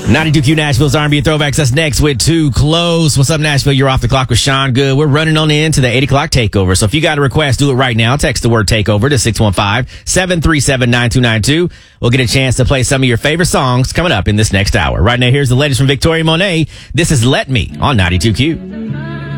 92Q Nashville's R&B Throwbacks. That's next with Too Close. What's up, Nashville? You're off the clock with Sean Good. We're running on into the 8 o'clock takeover. So if you got a request, do it right now. Text the word takeover to 615-737-9292. We'll get a chance to play some of your favorite songs coming up in this next hour. Right now, here's the latest from Victoria Monet. This is Let Me on 92Q.